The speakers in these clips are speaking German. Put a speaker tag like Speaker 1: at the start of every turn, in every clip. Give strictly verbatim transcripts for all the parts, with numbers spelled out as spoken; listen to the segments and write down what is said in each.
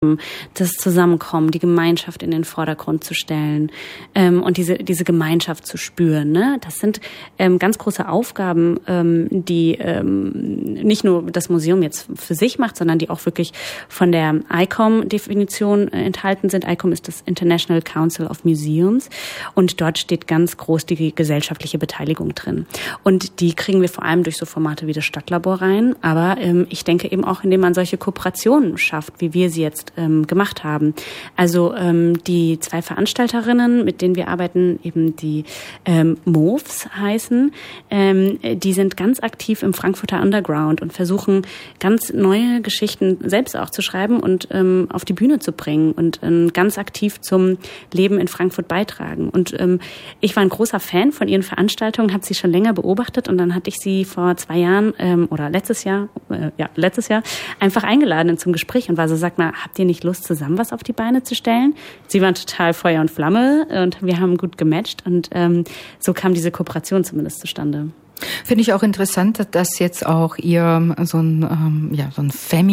Speaker 1: das Zusammenkommen, die Gemeinschaft in den Vordergrund zu stellen ähm, und diese diese Gemeinschaft zu spüren. Ne? Das sind ähm, ganz große Aufgaben, ähm, die ähm, nicht nur das Museum jetzt für sich macht, sondern die auch wirklich von der I C O M-Definition äh, enthalten sind. I C O M ist das International Council of Museums und dort steht ganz groß die gesellschaftliche Beteiligung drin. Und die kriegen wir vor allem durch so Formate wie das Stadtlabor rein, aber ähm, ich denke eben auch, indem man solche Kooperationen schafft, wie wir sie jetzt ähm, gemacht haben. Also ähm, die zwei Veranstalterinnen, mit denen wir arbeiten, eben die ähm, Moves heißen, ähm, die sind ganz aktiv im Frankfurter Underground und versuchen ganz neue Geschichten selbst auch zu schreiben und ähm, auf die Bühne zu bringen und ähm, ganz aktiv zum Leben in Frankfurt beitragen. Und ähm, ich war ein großer Fan von ihren Veranstaltungen, habe sie schon länger beobachtet und dann hatte ich sie vor zwei Jahren ähm, oder letztes Jahr, äh, ja letztes Jahr einfach eingeladen zum Gespräch und war so, sag mal, habt ihr nicht Lust, zusammen was auf die Beine zu stellen? Sie waren total Feuer und Flamme und wir haben gut gematcht und ähm, so kam diese Kooperation zumindest zustande.
Speaker 2: Finde ich auch interessant, dass jetzt auch ihr so ein ähm, ja so ein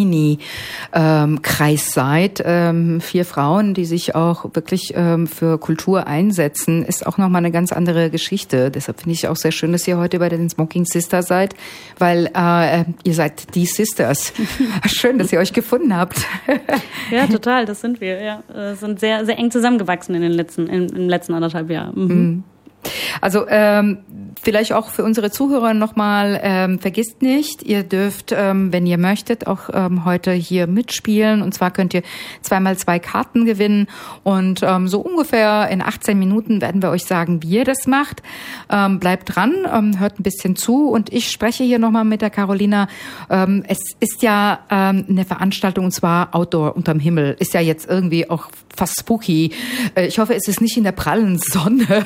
Speaker 2: Femini-Kreis ähm, seid. Ähm, vier Frauen, die sich auch wirklich ähm, für Kultur einsetzen, ist auch nochmal eine ganz andere Geschichte. Deshalb finde ich auch sehr schön, dass ihr heute bei den Smoking Sisters seid, weil äh, ihr seid die Sisters. Schön, dass ihr euch gefunden habt.
Speaker 1: Ja, total, das sind wir. Ja, sind sehr sehr eng zusammengewachsen in den letzten in, in den letzten anderthalb Jahren. Mhm.
Speaker 2: Also ähm, vielleicht auch für unsere Zuhörer nochmal, ähm, vergisst nicht, ihr dürft, ähm, wenn ihr möchtet, auch ähm, heute hier mitspielen. Und zwar könnt ihr zweimal zwei Karten gewinnen. Und ähm, so ungefähr in achtzehn Minuten werden wir euch sagen, wie ihr das macht. Ähm, bleibt dran, ähm, hört ein bisschen zu. Und ich spreche hier nochmal mit der Carolina. Ähm, es ist ja ähm, eine Veranstaltung, und zwar Outdoor unterm Himmel. Ist ja jetzt irgendwie auch fast spooky. Äh, ich hoffe, es ist nicht in der prallen Sonne.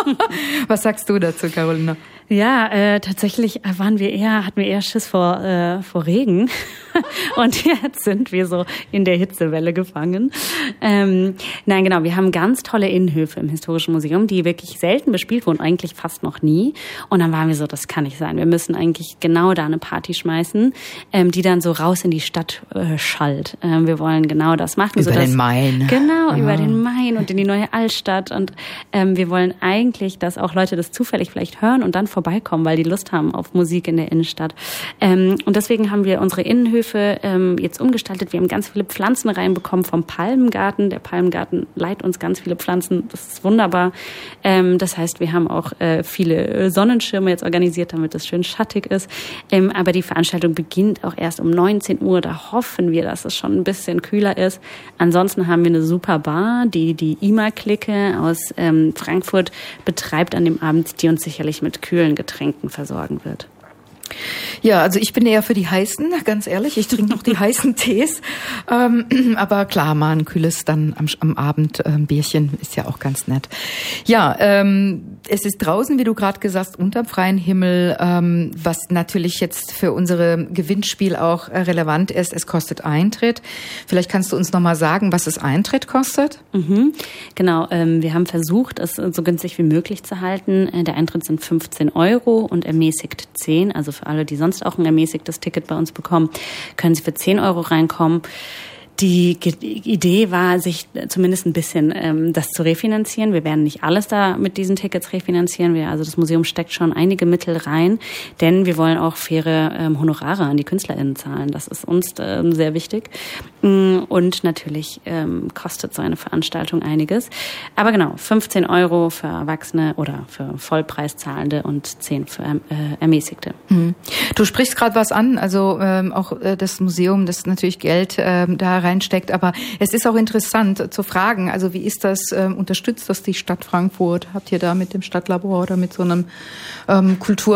Speaker 2: Was sagst du dazu, Carolina?
Speaker 1: Ja, äh, tatsächlich waren wir eher, hatten wir eher Schiss vor, äh, vor Regen. Und jetzt sind wir so in der Hitzewelle gefangen. Ähm, nein, genau, wir haben ganz tolle Innenhöfe im Historischen Museum, die wirklich selten bespielt wurden, eigentlich fast noch nie. Und dann waren wir so, das kann nicht sein. Wir müssen eigentlich genau da eine Party schmeißen, ähm, die dann so raus in die Stadt äh, schallt. Ähm, wir wollen genau das machen.
Speaker 2: Über
Speaker 1: sodass,
Speaker 2: den Main.
Speaker 1: Genau, Aha. über den Main und in die neue Altstadt. Und ähm, wir wollen eigentlich, dass auch Leute das zufällig vielleicht hören und dann vorbeikommen, weil die Lust haben auf Musik in der Innenstadt. Ähm, und deswegen haben wir unsere Innenhöfe ähm, jetzt umgestaltet. Wir haben ganz viele Pflanzen reinbekommen vom Palmengarten. Der Palmengarten leiht uns ganz viele Pflanzen. Das ist wunderbar. Ähm, das heißt, wir haben auch äh, viele Sonnenschirme jetzt organisiert, damit es schön schattig ist. Ähm, aber die Veranstaltung beginnt auch erst um neunzehn Uhr. Da hoffen wir, dass es schon ein bisschen kühler ist. Ansonsten haben wir eine super Bar, die die I M A-Clique aus ähm, Frankfurt betreibt an dem Abend, die uns sicherlich mit kühlen Getränken versorgen wird.
Speaker 2: Ja, also ich bin eher für die heißen, ganz ehrlich. Ich trinke noch die heißen Tees. Ähm, aber klar, mal ein kühles dann am, am Abend äh, ein Bierchen ist ja auch ganz nett. Ja, ähm, es ist draußen, wie du gerade gesagt hast, unterm freien Himmel, ähm, was natürlich jetzt für unsere Gewinnspiel auch äh, relevant ist. Es kostet Eintritt. Vielleicht kannst du uns nochmal sagen, was das Eintritt kostet?
Speaker 1: Mhm. Genau, ähm, wir haben versucht, es so günstig wie möglich zu halten. Der Eintritt sind fünfzehn Euro und ermäßigt zehn, also für alle, die sonst auch ein ermäßigtes Ticket bei uns bekommen, können sie für zehn Euro reinkommen. Die Idee war, sich zumindest ein bisschen ähm, das zu refinanzieren. Wir werden nicht alles da mit diesen Tickets refinanzieren. Wir, also das Museum steckt schon einige Mittel rein, denn wir wollen auch faire ähm, Honorare an die KünstlerInnen zahlen. Das ist uns ähm, sehr wichtig. Und natürlich ähm, kostet so eine Veranstaltung einiges. Aber genau, fünfzehn Euro für Erwachsene oder für Vollpreiszahlende und zehn für äh, Ermäßigte.
Speaker 2: Du sprichst gerade was an, also ähm, auch äh, das Museum, das natürlich Geld ähm, da reinsteckt, aber es ist auch interessant zu fragen, also wie ist das, ähm, unterstützt das die Stadt Frankfurt? Habt ihr da mit dem Stadtlabor oder mit so einem ähm,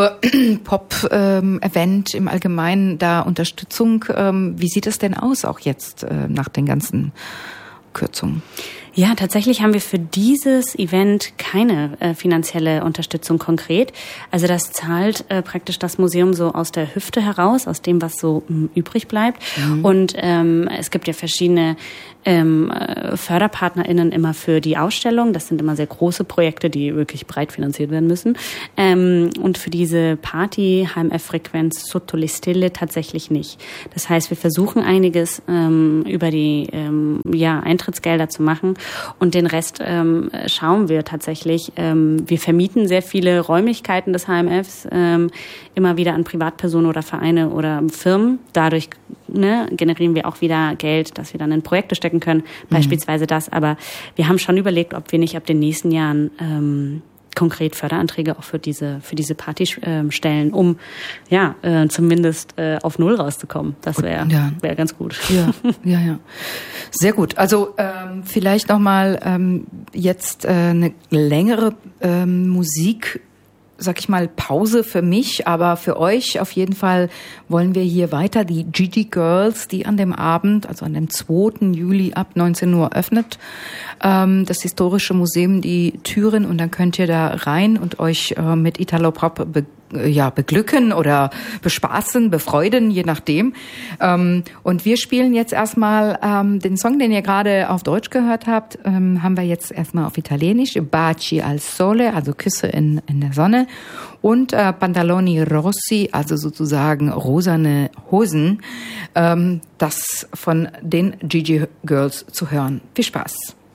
Speaker 2: Kultur-Pop-Event ähm, im Allgemeinen da Unterstützung? Ähm, wie sieht es denn aus auch jetzt äh, nach den ganzen Kürzungen?
Speaker 1: Ja, tatsächlich haben wir für dieses Event keine äh, finanzielle Unterstützung konkret. Also das zahlt äh, praktisch das Museum so aus der Hüfte heraus, aus dem, was so mh, übrig bleibt. Mhm. Und ähm, es gibt ja verschiedene ähm, FörderpartnerInnen immer für die Ausstellung. Das sind immer sehr große Projekte, die wirklich breit finanziert werden müssen. Ähm, und für diese Party H M F-Frequenz Sotto le Stelle tatsächlich nicht. Das heißt, wir versuchen einiges ähm, über die ähm, ja, Eintrittsgelder zu machen. Und den Rest ähm, schauen wir tatsächlich. Ähm, wir vermieten sehr viele Räumlichkeiten des H M Fs ähm, immer wieder an Privatpersonen oder Vereine oder Firmen. Dadurch ne, generieren wir auch wieder Geld, das wir dann in Projekte stecken können, mhm. beispielsweise das. Aber wir haben schon überlegt, ob wir nicht ab den nächsten Jahren ähm, konkret Förderanträge auch für diese für diese Party äh, stellen, um ja äh, zumindest äh, auf Null rauszukommen. Das wäre ja. wär ganz gut.
Speaker 2: Ja, ja, ja. Sehr gut. Also ähm, vielleicht noch mal ähm, jetzt äh, eine längere ähm, Musik, sag ich mal, Pause für mich, aber für euch auf jeden Fall wollen wir hier weiter die Gigi Girls, die an dem Abend, also an dem zweiten Juli ab neunzehn Uhr öffnet, ähm, das Historische Museum die Türen, und dann könnt ihr da rein und euch äh, mit Italo-Pop be- ja, beglücken oder bespaßen, befreuden, je nachdem. Ähm, und wir spielen jetzt erstmal ähm, den Song, den ihr gerade auf Deutsch gehört habt, ähm, haben wir jetzt erstmal auf Italienisch, Baci al Sole, also Küsse in, in der Sonne, und äh, Pantaloni Rossi, also sozusagen rosane Hosen, ähm, das von den Gigi Girls zu hören. Viel Spaß!